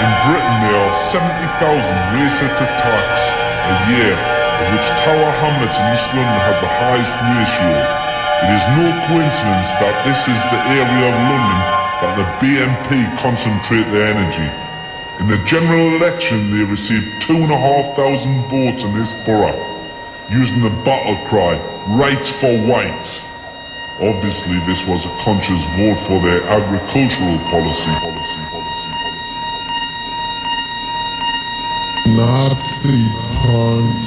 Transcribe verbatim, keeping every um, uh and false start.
In Britain there are seventy thousand racist attacks a year, of which Tower Hamlets in East London has the highest ratio. It is no coincidence that this is the area of London that the B N P concentrate their energy. In the general election they received two and a half thousand votes in this borough, using the battle cry, "Rights for Whites." Obviously this was a conscious vote for their agricultural policy. policy, policy, policy. Nazi punk.